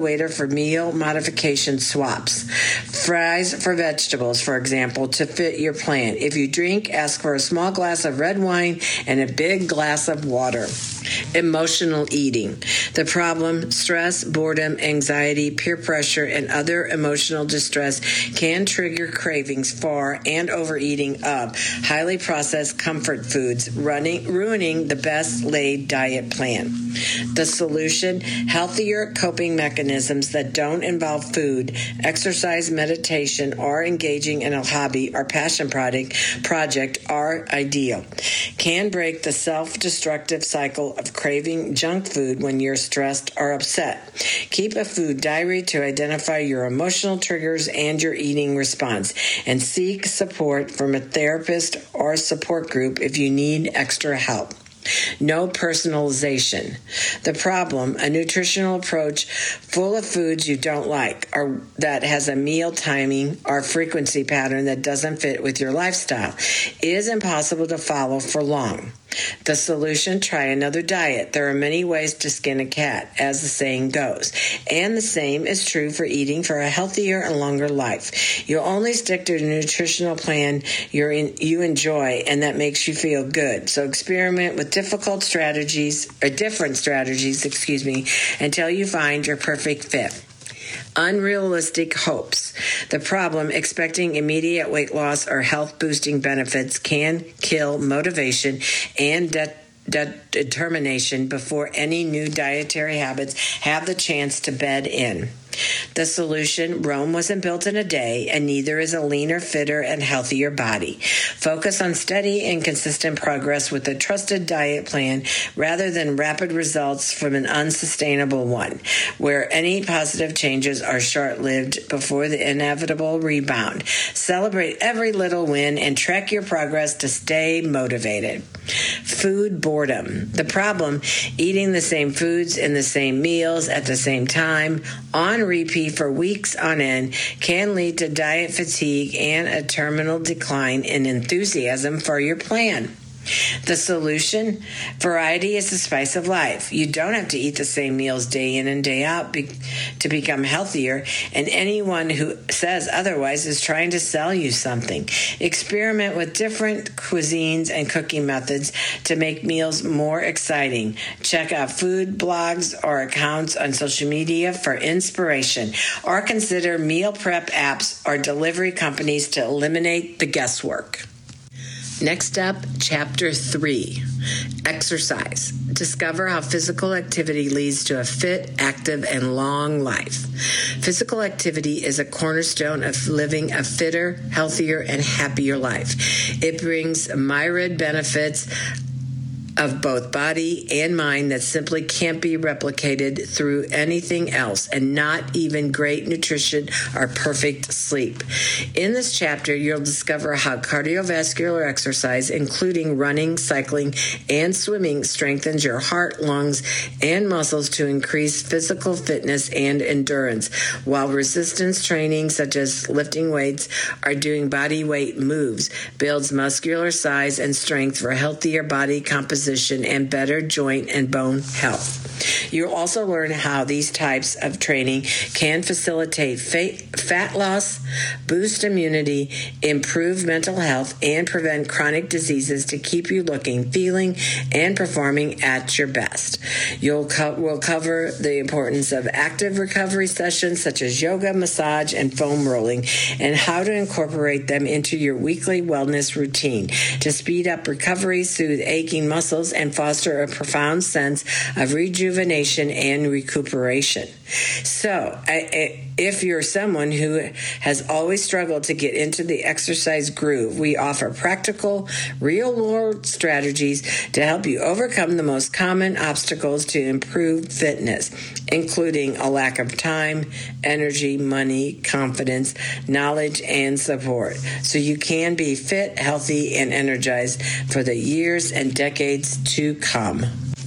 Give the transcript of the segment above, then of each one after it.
waiter for meal modification swaps. Fries for vegetables, for example, to fit your plan. If you drink, ask for a small glass of red wine and a big glass of water. Emotional eating. The problem: stress, boredom, anxiety, peer pressure, and other emotional distress can trigger cravings for and overeating of highly processed comfort foods, ruining the best laid diet plan. The solution: healthier coping mechanisms that don't involve food, exercise, meditation, or engaging in a hobby or passion project are ideal. Can break the self-destructive cycle of craving junk food when you're stressed or upset. Keep a food diary to identify your emotional triggers and your eating response, and seek support from a therapist or support group if you need extra help. No personalization. The problem: a nutritional approach full of foods you don't like, or that has a meal timing or frequency pattern that doesn't fit with your lifestyle, is impossible to follow for long. The solution: try another diet. There are many ways to skin a cat, as the saying goes. And the same is true for eating for a healthier and longer life. You'll only stick to a nutritional plan you enjoy and that makes you feel good. So experiment with different strategies, until you find your perfect fit. Unrealistic hopes. The problem: expecting immediate weight loss or health-boosting benefits can kill motivation and determination before any new dietary habits have the chance to bed in. The solution: Rome wasn't built in a day, and neither is a leaner, fitter, and healthier body. Focus on steady and consistent progress with a trusted diet plan rather than rapid results from an unsustainable one, where any positive changes are short-lived before the inevitable rebound. Celebrate every little win and track your progress to stay motivated. Food boredom. The problem: eating the same foods in the same meals at the same time on repeat for weeks on end can lead to diet fatigue and a terminal decline in enthusiasm for your plan. The solution: variety is the spice of life. You don't have to eat the same meals day in and day out to become healthier, and anyone who says otherwise is trying to sell you something. Experiment with different cuisines and cooking methods to make meals more exciting. Check out food blogs or accounts on social media for inspiration, or consider meal prep apps or delivery companies to eliminate the guesswork. Next up, Chapter 3, Exercise. Discover how physical activity leads to a fit, active, and long life. Physical activity is a cornerstone of living a fitter, healthier, and happier life. It brings myriad benefits of both body and mind that simply can't be replicated through anything else, and not even great nutrition or perfect sleep. In this chapter, you'll discover how cardiovascular exercise, including running, cycling, and swimming, strengthens your heart, lungs, and muscles to increase physical fitness and endurance, while resistance training, such as lifting weights or doing body weight moves, builds muscular size and strength for healthier body composition and better joint and bone health. You'll also learn how these types of training can facilitate fat loss, boost immunity, improve mental health, and prevent chronic diseases to keep you looking, feeling, and performing at your best. We'll cover the importance of active recovery sessions such as yoga, massage, and foam rolling, and how to incorporate them into your weekly wellness routine to speed up recovery, soothe aching muscles, and foster a profound sense of rejuvenation and recuperation. So, if you're someone who has always struggled to get into the exercise groove, we offer practical, real-world strategies to help you overcome the most common obstacles to improve fitness, including a lack of time, energy, money, confidence, knowledge, and support, so you can be fit, healthy, and energized for the years and decades to come.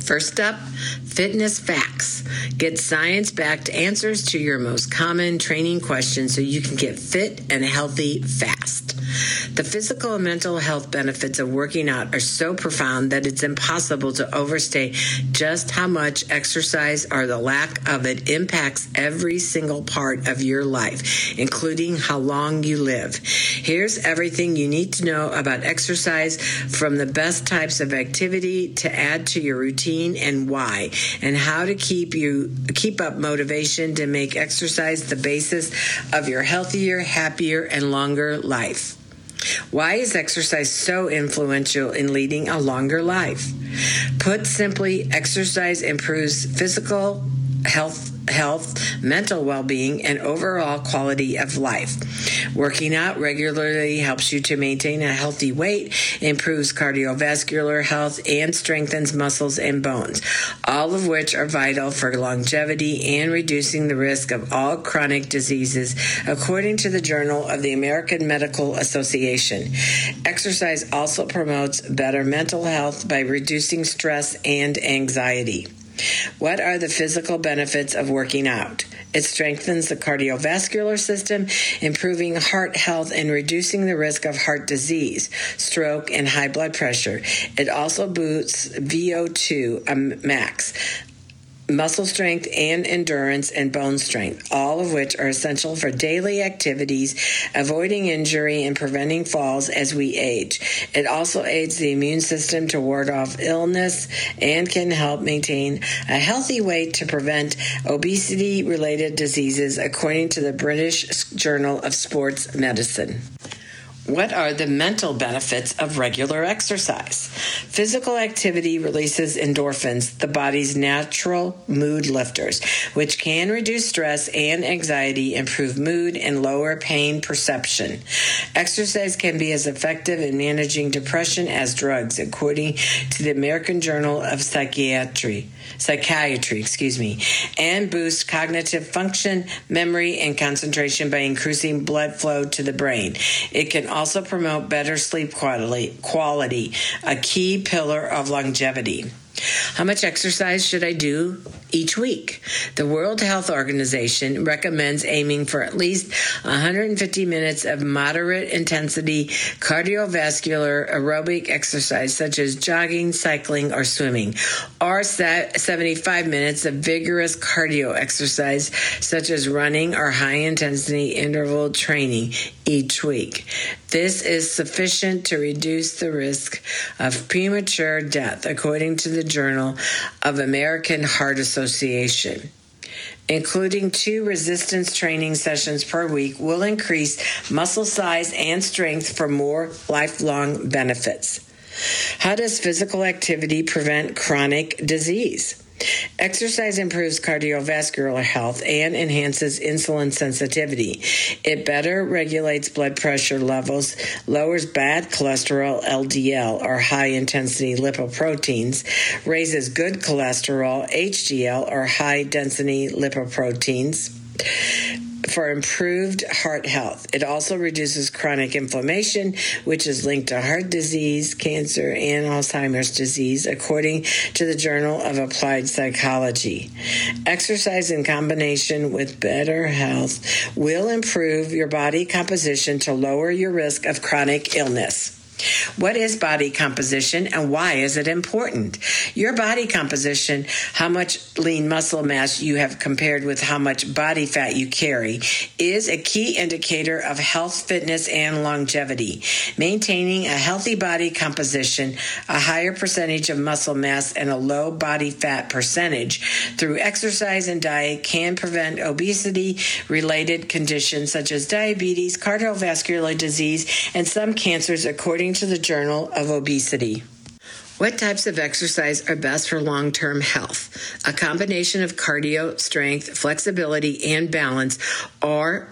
First up, fitness facts. Get science-backed answers to your most common training questions so you can get fit and healthy fast. The physical and mental health benefits of working out are so profound that it's impossible to overstate just how much exercise or the lack of it impacts every single part of your life, including how long you live. Here's everything you need to know about exercise, from the best types of activity to add to your routine and why, and how to keep up motivation to make exercise the basis of your healthier, happier, and longer life. Why is exercise so influential in leading a longer life? Put simply, exercise improves physical health, mental well-being, and overall quality of life. Working out regularly helps you to maintain a healthy weight, improves cardiovascular health, and strengthens muscles and bones, all of which are vital for longevity and reducing the risk of all chronic diseases, according to the Journal of the American Medical Association. Exercise also promotes better mental health by reducing stress and anxiety. What are the physical benefits of working out? It strengthens the cardiovascular system, improving heart health and reducing the risk of heart disease, stroke, and high blood pressure. It also boosts VO2 max, muscle strength and endurance, and bone strength, all of which are essential for daily activities, avoiding injury and preventing falls as we age. It also aids the immune system to ward off illness and can help maintain a healthy weight to prevent obesity-related diseases, according to the British Journal of Sports Medicine. What are the mental benefits of regular exercise? Physical activity releases endorphins, the body's natural mood lifters, which can reduce stress and anxiety, improve mood, and lower pain perception. Exercise can be as effective in managing depression as drugs, according to the American Journal of Psychiatry, and boost cognitive function, memory, and concentration by increasing blood flow to the brain. It can also promote better sleep quality, a key pillar of longevity. How much exercise should I do each week? The World Health Organization recommends aiming for at least 150 minutes of moderate intensity cardiovascular aerobic exercise, such as jogging, cycling, or swimming, or 75 minutes of vigorous cardio exercise, such as running or high-intensity interval training each week. This is sufficient to reduce the risk of premature death, according to the Journal of American Heart Association. Including 2 resistance training sessions per week will increase muscle size and strength for more lifelong benefits. How does physical activity prevent chronic disease? Exercise improves cardiovascular health and enhances insulin sensitivity. It better regulates blood pressure levels, lowers bad cholesterol, LDL, or high-intensity lipoproteins, raises good cholesterol, HDL, or high-density lipoproteins, for improved heart health. It also reduces chronic inflammation, which is linked to heart disease, cancer, and Alzheimer's disease, according to the Journal of Applied Psychology. Exercise in combination with better health will improve your body composition to lower your risk of chronic illness. What is body composition and why is it important? Your body composition, how much lean muscle mass you have compared with how much body fat you carry, is a key indicator of health, fitness, and longevity. Maintaining a healthy body composition, a higher percentage of muscle mass, and a low body fat percentage through exercise and diet can prevent obesity-related conditions such as diabetes, cardiovascular disease, and some cancers, according to the Journal of Obesity. What types of exercise are best for long-term health? A combination of cardio, strength, flexibility, and balance, or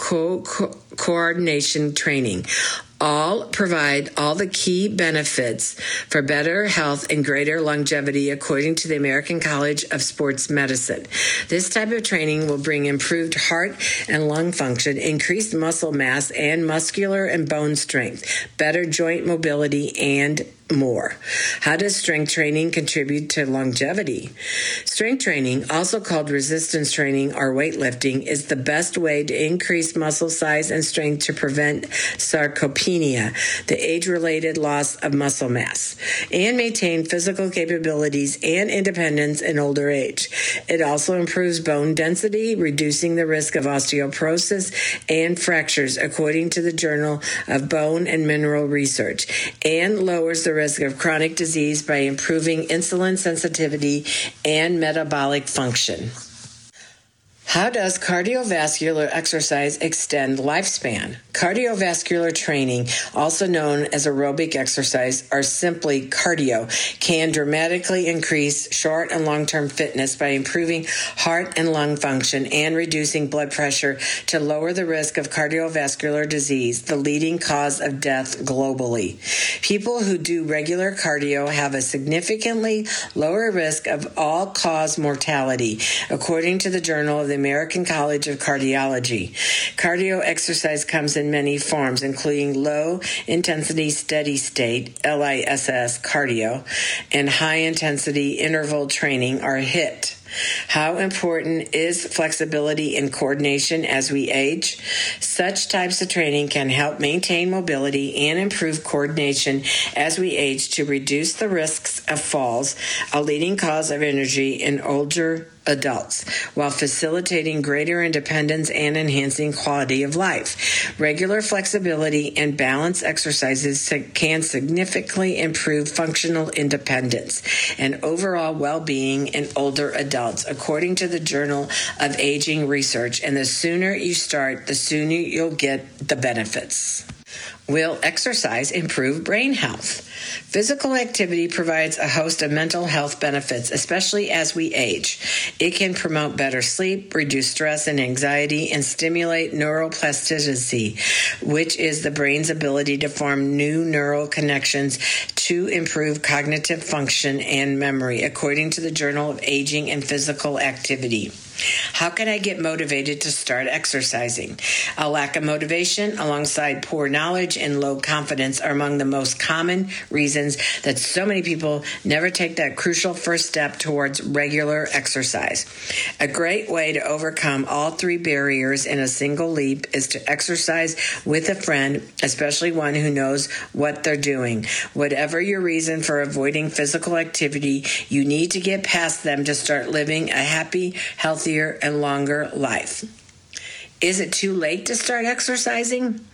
coordination training. All provide all the key benefits for better health and greater longevity, according to the American College of Sports Medicine. This type of training will bring improved heart and lung function, increased muscle mass and muscular and bone strength, better joint mobility, and more. How does strength training contribute to longevity? Strength training, also called resistance training or weightlifting, is the best way to increase muscle size and strength to prevent sarcopenia, the age-related loss of muscle mass, and maintain physical capabilities and independence in older age. It also improves bone density, reducing the risk of osteoporosis and fractures, according to the Journal of Bone and Mineral Research, and lowers the risk of chronic disease by improving insulin sensitivity and metabolic function. How does cardiovascular exercise extend lifespan? Cardiovascular training, also known as aerobic exercise or simply cardio, can dramatically increase short and long-term fitness by improving heart and lung function and reducing blood pressure to lower the risk of cardiovascular disease, the leading cause of death globally. People who do regular cardio have a significantly lower risk of all-cause mortality, according to the Journal of the American College of Cardiology. Cardio exercise comes in many forms, including low-intensity steady state, LISS, cardio, and high-intensity interval training, or HIIT. How important is flexibility and coordination as we age? Such types of training can help maintain mobility and improve coordination as we age to reduce the risks of falls, a leading cause of injury in older adults, while facilitating greater independence and enhancing quality of life. Regular flexibility and balance exercises can significantly improve functional independence and overall well-being in older adults, according to the Journal of Aging Research. And the sooner you start, the sooner you'll get the benefits. Will exercise improve brain health? Physical activity provides a host of mental health benefits, especially as we age. It can promote better sleep, reduce stress and anxiety, and stimulate neuroplasticity, which is the brain's ability to form new neural connections to improve cognitive function and memory, according to the Journal of Aging and Physical Activity. How can I get motivated to start exercising? A lack of motivation alongside poor knowledge and low confidence are among the most common reasons that so many people never take that crucial first step towards regular exercise. A great way to overcome all three barriers in a single leap is to exercise with a friend, especially one who knows what they're doing. Whatever your reason for avoiding physical activity, you need to get past them to start living a happy, healthier, and longer life. Is it too late to start exercising?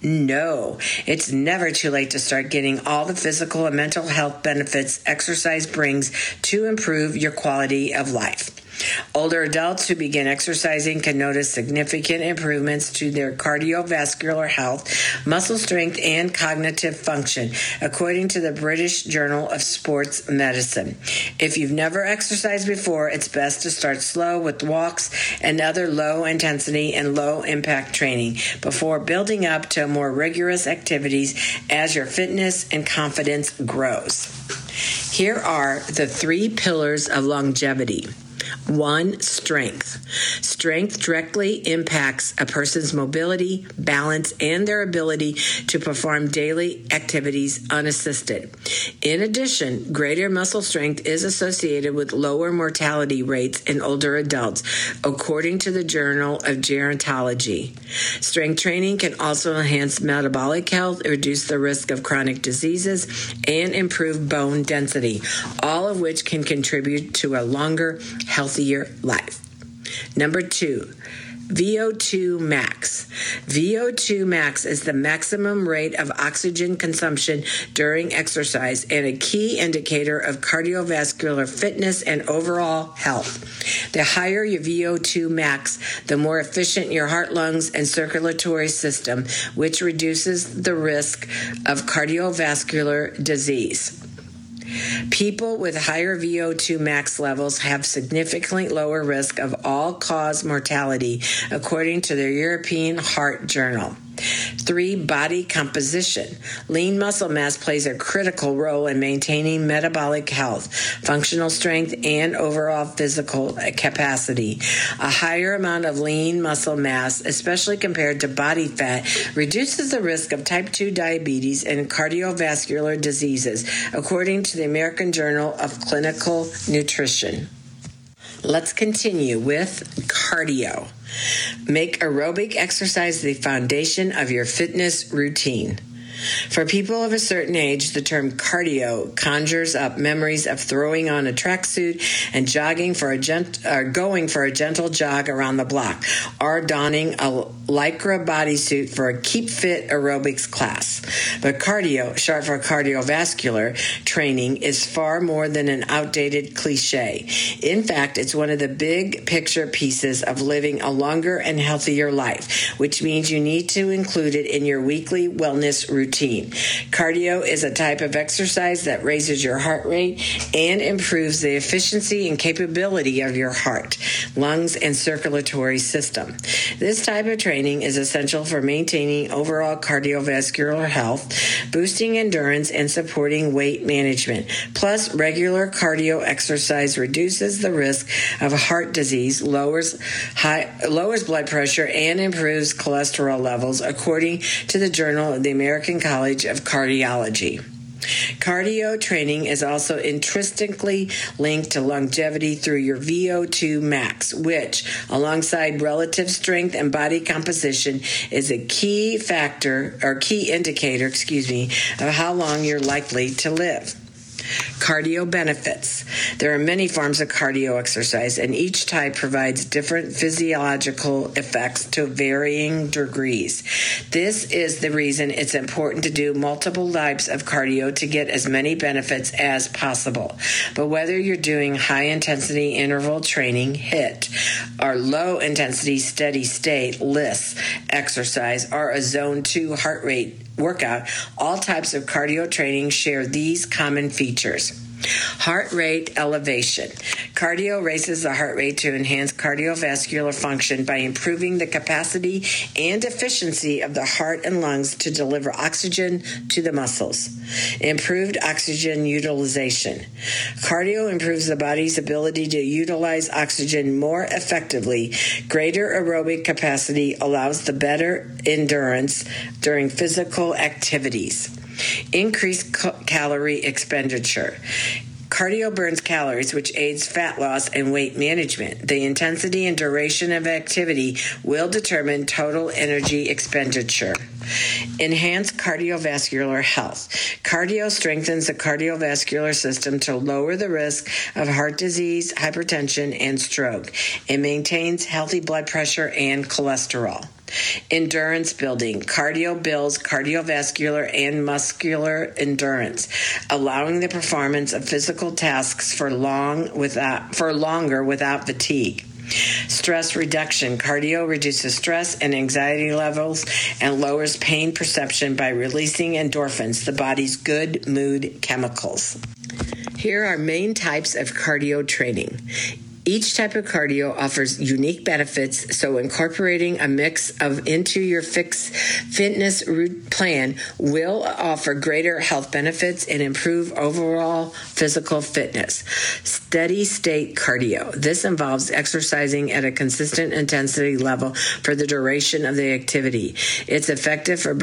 No, it's never too late to start getting all the physical and mental health benefits exercise brings to improve your quality of life. Older adults who begin exercising can notice significant improvements to their cardiovascular health, muscle strength, and cognitive function, according to the British Journal of Sports Medicine. If you've never exercised before, it's best to start slow with walks and other low-intensity and low-impact training before building up to more rigorous activities as your fitness and confidence grows. Here are the 3 pillars of longevity. 1, strength. Strength directly impacts a person's mobility, balance, and their ability to perform daily activities unassisted. In addition, greater muscle strength is associated with lower mortality rates in older adults, according to the Journal of Gerontology. Strength training can also enhance metabolic health, reduce the risk of chronic diseases, and improve bone density, all of which can contribute to a longer, healthier life. Number 2, VO2 max. VO2 max is the maximum rate of oxygen consumption during exercise and a key indicator of cardiovascular fitness and overall health. The higher your VO2 max, the more efficient your heart, lungs, and circulatory system, which reduces the risk of cardiovascular disease. People with higher VO2 max levels have significantly lower risk of all-cause mortality, according to the European Heart Journal. 3, body composition. Lean muscle mass plays a critical role in maintaining metabolic health, functional strength, and overall physical capacity. A higher amount of lean muscle mass, especially compared to body fat, reduces the risk of type 2 diabetes and cardiovascular diseases, according to the American Journal of Clinical Nutrition. Let's continue with cardio. Make aerobic exercise the foundation of your fitness routine. For people of a certain age, the term cardio conjures up memories of throwing on a tracksuit and going for a gentle jog around the block, or donning a Lycra bodysuit for a Keep Fit aerobics class. But cardio, short for cardiovascular training, is far more than an outdated cliche. In fact, it's one of the big picture pieces of living a longer and healthier life, which means you need to include it in your weekly wellness routine. Cardio is a type of exercise that raises your heart rate and improves the efficiency and capability of your heart, lungs, and circulatory system. This type of training is essential for maintaining overall cardiovascular health, boosting endurance, and supporting weight management. Plus, regular cardio exercise reduces the risk of heart disease, lowers blood pressure, and improves cholesterol levels, according to the Journal of the American College of Cardiology. Cardio training is also intrinsically linked to longevity through your VO2 max, which, alongside relative strength and body composition, is a key indicator, of how long you're likely to live. Cardio benefits. There are many forms of cardio exercise, and each type provides different physiological effects to varying degrees. This is the reason it's important to do multiple types of cardio to get as many benefits as possible. But whether you're doing high-intensity interval training, HIIT, or low-intensity steady-state, LISS, exercise, or a Zone 2 heart rate workout, all types of cardio training share these common features. Heart rate elevation. Cardio raises the heart rate to enhance cardiovascular function by improving the capacity and efficiency of the heart and lungs to deliver oxygen to the muscles. Improved oxygen utilization. Cardio improves the body's ability to utilize oxygen more effectively. Greater aerobic capacity allows the better endurance during physical activities. Increased calorie expenditure. Cardio burns calories, which aids fat loss and weight management. The intensity and duration of activity will determine total energy expenditure. Enhance cardiovascular health. Cardio strengthens the cardiovascular system to lower the risk of heart disease, hypertension, and stroke. It maintains healthy blood pressure and cholesterol. Endurance building. Cardio builds cardiovascular and muscular endurance, allowing the performance of physical tasks for longer without fatigue. Stress reduction. Cardio reduces stress and anxiety levels and lowers pain perception by releasing endorphins, the body's good mood chemicals. Here are main types of cardio training. Each type of cardio offers unique benefits, so incorporating a mix into your fitness plan will offer greater health benefits and improve overall physical fitness. Steady state cardio. This involves exercising at a consistent intensity level for the duration of the activity. It's effective for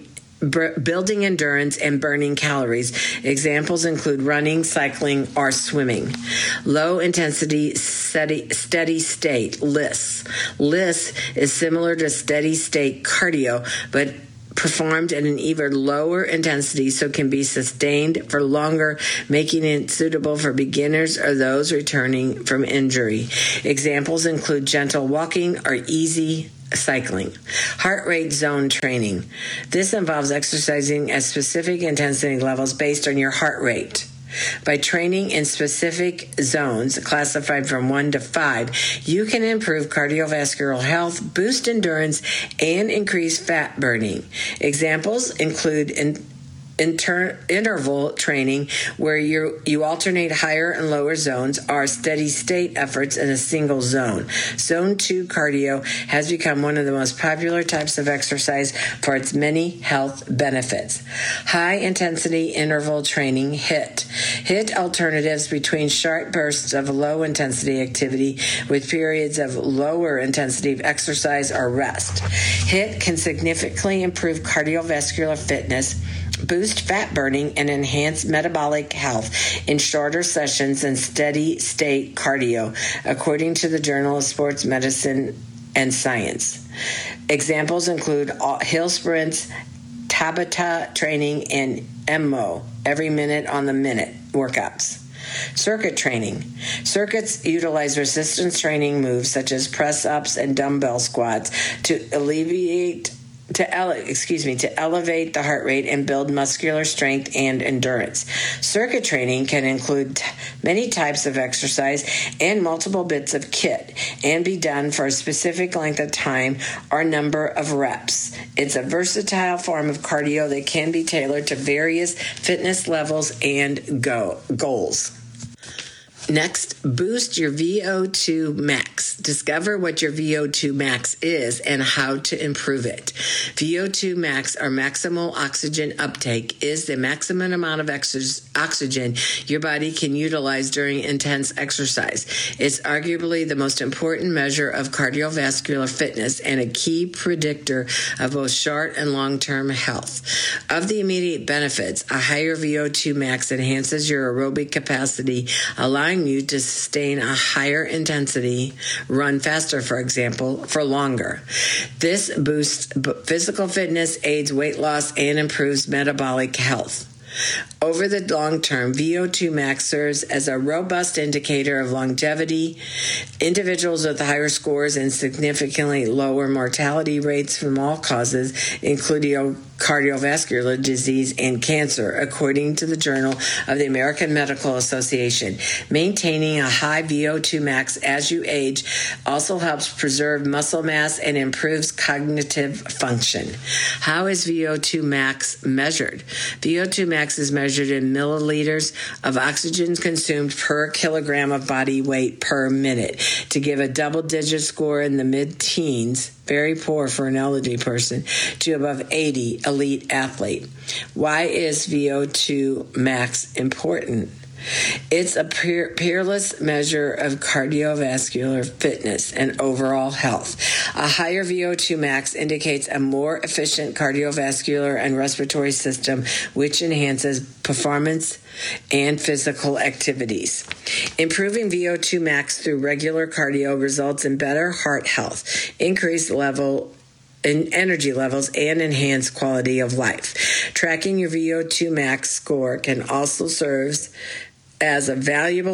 building endurance and burning calories. Examples include running, cycling, or swimming. Low intensity steady state, LISS. LISS is similar to steady state cardio, but performed at an even lower intensity, so can be sustained for longer, making it suitable for beginners or those returning from injury. Examples include gentle walking or easy cycling. Heart rate zone training. This involves exercising at specific intensity levels based on your heart rate. By training in specific zones, classified from 1 to 5, you can improve cardiovascular health, boost endurance, and increase fat burning. Examples include interval training, where you alternate higher and lower zones, are steady state efforts in a single zone. Zone 2 cardio has become one of the most popular types of exercise for its many health benefits. High intensity interval training, HIIT. HIIT alternatives between short bursts of low intensity activity with periods of lower intensity exercise or rest. HIIT can significantly improve cardiovascular fitness, boost fat burning, and enhance metabolic health in shorter sessions than steady state cardio, according to the Journal of Sports Medicine and Science. Examples include hill sprints, Tabata training, and EMMO, every minute on the minute workouts. Circuit training. Circuits utilize resistance training moves such as press-ups and dumbbell squats to elevate the heart rate and build muscular strength and endurance. Circuit training can include many types of exercise and multiple bits of kit, and be done for a specific length of time or number of reps. It's a versatile form of cardio that can be tailored to various fitness levels and goals. Next, boost your VO2 max. Discover what your VO2 max is and how to improve it. VO2 max, or maximal oxygen uptake, is the maximum amount of oxygen your body can utilize during intense exercise. It's arguably the most important measure of cardiovascular fitness and a key predictor of both short and long-term health. Of the immediate benefits, a higher VO2 max enhances your aerobic capacity, allowing you to sustain a higher intensity, run faster, for example, for longer. This boosts physical fitness, aids weight loss, and improves metabolic health. Over the long term, VO2 max serves as a robust indicator of longevity. Individuals with higher scores and significantly lower mortality rates from all causes, including cardiovascular disease and cancer, according to the Journal of the American Medical Association. Maintaining a high VO2 max as you age also helps preserve muscle mass and improves cognitive function. How is VO2 max measured? VO2 max is measured in milliliters of oxygen consumed per kilogram of body weight per minute. To give a double-digit score in the mid-teens, very poor for an elderly person, to above 80, elite athlete. Why is VO2 max important? It's a peerless measure of cardiovascular fitness and overall health. A higher VO2 max indicates a more efficient cardiovascular and respiratory system, which enhances performance and physical activities. Improving VO2 max through regular cardio results in better heart health, increased energy levels, and enhanced quality of life. Tracking your VO2 max score can also serve as a valuable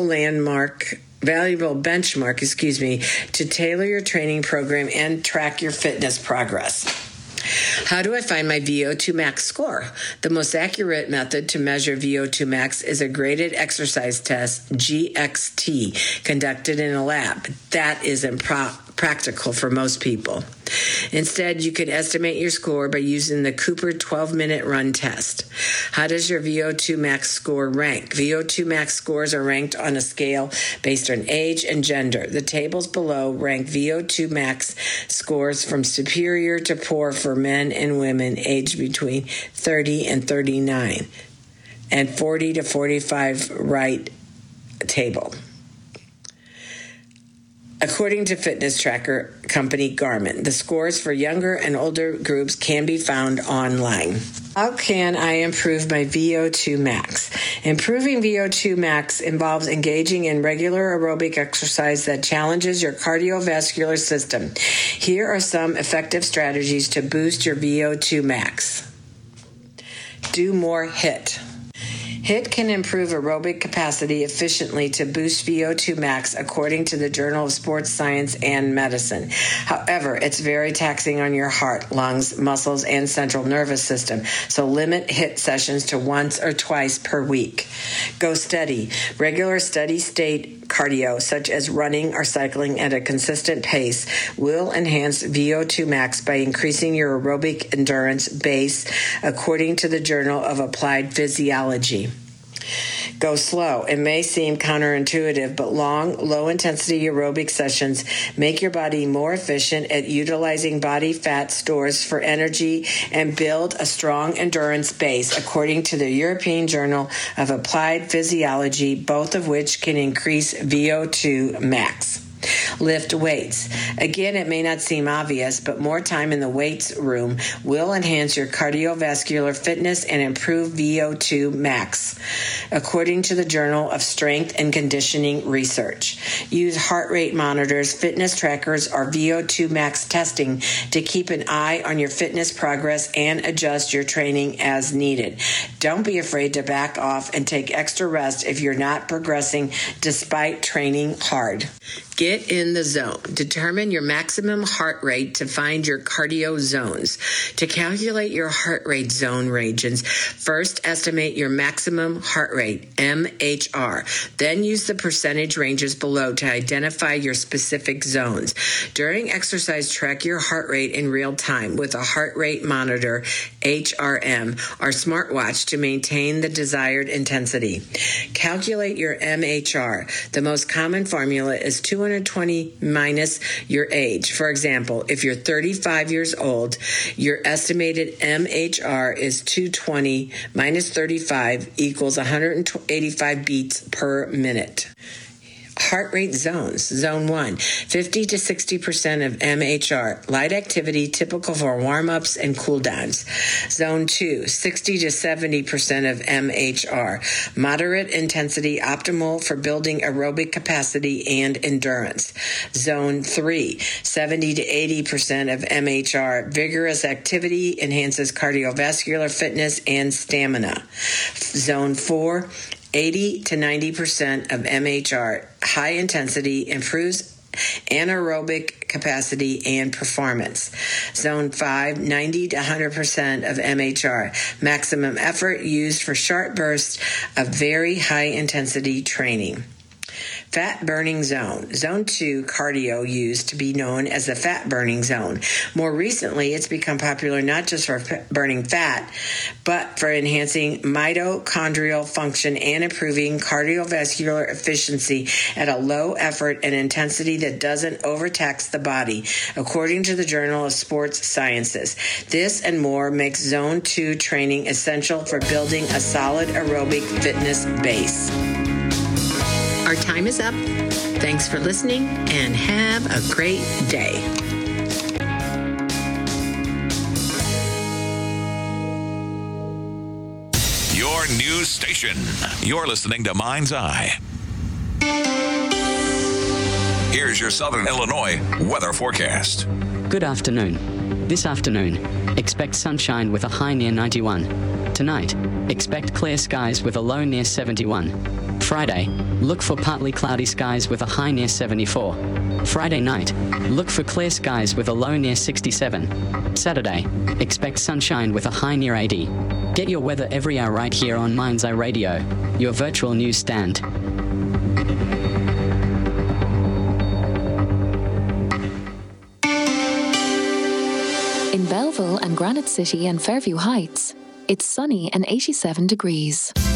benchmark, to tailor your training program and track your fitness progress. How do I find my VO2 max score? The most accurate method to measure VO2 max is a graded exercise test, GXT, conducted in a lab. That isn't practical for most people. Instead, you can estimate your score by using the Cooper 12-minute run test. How does your VO2 max score rank? VO2 max scores are ranked on a scale based on age and gender. The tables below rank VO2 max scores from superior to poor for men and women aged between 30 and 39, and 40 to 45 right table. According to fitness tracker company Garmin, the scores for younger and older groups can be found online. How can I improve my VO2 max? Improving VO2 max involves engaging in regular aerobic exercise that challenges your cardiovascular system. Here are some effective strategies to boost your VO2 max. Do more HIIT. HIIT can improve aerobic capacity efficiently to boost VO2 max, according to the Journal of Sports Science and Medicine. However, it's very taxing on your heart, lungs, muscles, and central nervous system, so limit HIIT sessions to once or twice per week. Go steady. Regular steady state cardio, such as running or cycling at a consistent pace, will enhance VO2 max by increasing your aerobic endurance base, according to the Journal of Applied Physiology. Go slow. It may seem counterintuitive, but long, low-intensity aerobic sessions make your body more efficient at utilizing body fat stores for energy and build a strong endurance base, according to the European Journal of Applied Physiology, both of which can increase VO2 max. Lift weights. Again, it may not seem obvious, but more time in the weights room will enhance your cardiovascular fitness and improve VO2 max, according to the Journal of Strength and Conditioning Research. Use heart rate monitors, fitness trackers, or VO2 max testing to keep an eye on your fitness progress and adjust your training as needed. Don't be afraid to back off and take extra rest if you're not progressing despite training hard. Get in the zone. Determine your maximum heart rate to find your cardio zones. To calculate your heart rate zone ranges, first estimate your maximum heart rate, MHR. Then use the percentage ranges below to identify your specific zones. During exercise, track your heart rate in real time with a heart rate monitor, HRM, or smartwatch to maintain the desired intensity. Calculate your MHR. The most common formula is 220 minus your age. For example, if you're 35 years old, your estimated MHR is 220 minus 35 equals 185 beats per minute. Heart rate zones. Zone 1, 50 to 60% of MHR. Light activity typical for warm-ups and cool-downs. Zone 2, 60 to 70% of MHR. Moderate intensity optimal for building aerobic capacity and endurance. Zone 3, 70 to 80% of MHR. Vigorous activity enhances cardiovascular fitness and stamina. Zone 4, 80 to 90% of MHR. High intensity improves anaerobic capacity and performance. Zone 5, 90 to 100% of MHR. Maximum effort used for sharp bursts of very high intensity training. Fat burning zone. Zone 2 cardio used to be known as the fat burning zone. More recently, it's become popular not just for burning fat, but for enhancing mitochondrial function and improving cardiovascular efficiency at a low effort and intensity that doesn't overtax the body, according to the Journal of Sports Sciences. This and more makes Zone 2 training essential for building a solid aerobic fitness base. Our time is up. Thanks for listening and have a great day. Your news station. You're listening to Mind's Eye. Here's your Southern Illinois weather forecast. Good afternoon. This afternoon, expect sunshine with a high near 91. Tonight, expect clear skies with a low near 71. Friday, look for partly cloudy skies with a high near 74. Friday night, look for clear skies with a low near 67. Saturday, expect sunshine with a high near 80. Get your weather every hour right here on Mind's Eye Radio, your virtual news stand. In Belleville and Granite City and Fairview Heights, it's sunny and 87 degrees.